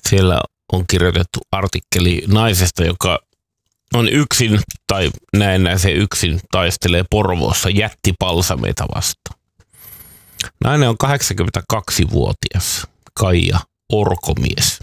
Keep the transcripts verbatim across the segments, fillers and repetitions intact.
Siellä on kirjoitettu artikkeli naisesta, joka on yksin tai näennäisen yksin taistelee Porvoossa jättipalsameita vastaan. Nainen on kahdeksankymmentäkaksivuotias Kaija Orkomies.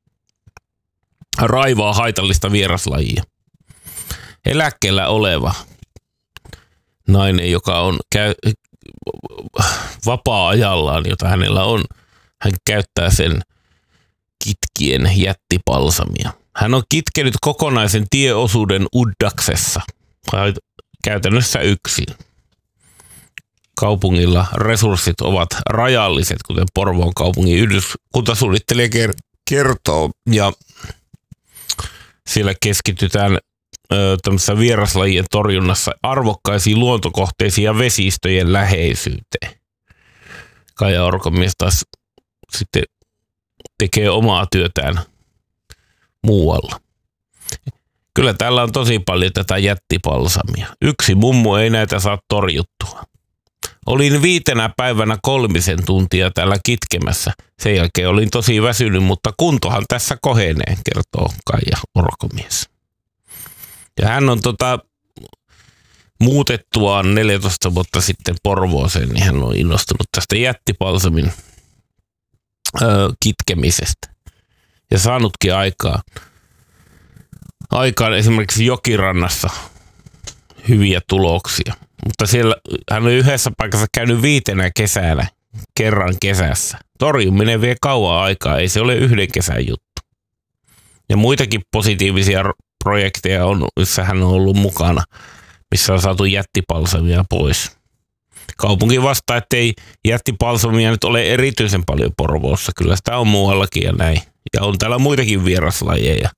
Raivaa haitallista vieraslajia. Eläkkeellä oleva nainen, joka on käy, vapaa-ajallaan, jota hänellä on, hän käyttää sen kitkien jättipalsamia. Hän on kitkenyt kokonaisen tieosuuden Uddaksessa, käytännössä yksin. Kaupungilla resurssit ovat rajalliset, kuten Porvoon kaupungin yhdyskuntasuunnittelija kertoo, ja siellä keskitytään ö, tämmöisessä vieraslajien torjunnassa arvokkaisiin luontokohteisiin ja vesistöjen läheisyyteen. Kaija Orkomies taas sitten tekee omaa työtään muualla. Kyllä täällä on tosi paljon tätä jättipalsamia. Yksi mummo ei näitä saa torjuttua. Olin viitenä päivänä kolmisen tuntia täällä kitkemässä. Sen jälkeen olin tosi väsynyt, mutta kuntohan tässä kohenee, kertoo Kaija Orkomies. Ja hän on tota, muutettuaan neljätoista vuotta sitten Porvooseen, niin hän on innostunut tästä jättipalsamin ö, kitkemisestä. Ja saanutkin aikaa, aikaan esimerkiksi Jokirannassa hyviä tuloksia. Mutta siellä hän on yhdessä paikassa käynyt viitenä kesänä, kerran kesässä. Torjuminen vie kauan aikaa, ei se ole yhden kesän juttu. Ja muitakin positiivisia projekteja on, missä hän on ollut mukana, missä on saatu jättipalsamia pois. Kaupunki vastaa, ettei jättipalsamia nyt ole erityisen paljon Porvoossa. Kyllä sitä on muuallakin ja näin. Ja on täällä muitakin vieraslajeja.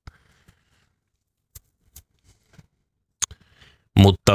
Mutta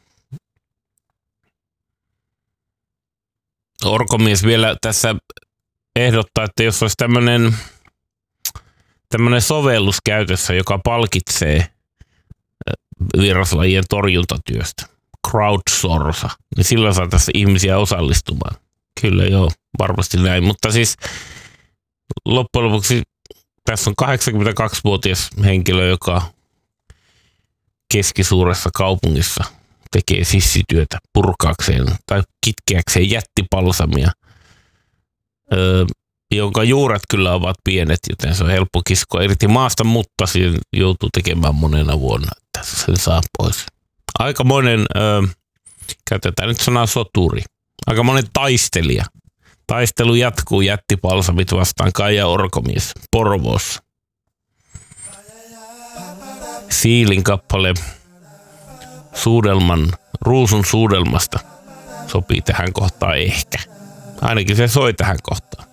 Orkomies vielä tässä ehdottaa, että jos olisi tämmöinen tämmöinen sovellus käytössä, joka palkitsee vieraslajien torjuntatyöstä, crowdsourca, niin silloin saataisiin ihmisiä osallistumaan. Kyllä joo, varmasti näin. Mutta siis loppujen lopuksi tässä on kahdeksankymmentäkaksivuotias henkilö, joka keskisuuressa kaupungissa tekee sissityötä purkaakseen tai kitkeäkseen jättipalsamia, öö, jonka juuret kyllä ovat pienet, joten se on helppo kiskoa irti maasta, mutta siihen joutuu tekemään monena vuonna, että sen saa pois. Aikamoinen, öö, käytetään nyt sanaa soturi, aikamoinen taistelija. Taistelu jatkuu jättipalsamit vastaan Kaija Orkomies Porvoossa. Siilin kappale Suudelman, Ruusun suudelmasta sopii tähän kohtaan ehkä. Ainakin se soi tähän kohtaan.